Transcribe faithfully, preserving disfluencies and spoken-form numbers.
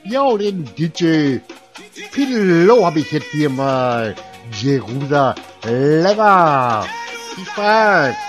Ja, den D J Pillow habe ich jetzt hier mal. Jerusalem. Lecker. Viel Spaß.